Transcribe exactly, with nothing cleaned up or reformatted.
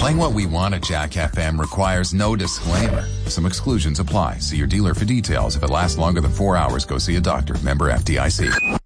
Playing what we want at Jack F M requires no disclaimer. Some exclusions apply. See your dealer for details. If it lasts longer than four hours, go see a doctor. Member F D I C.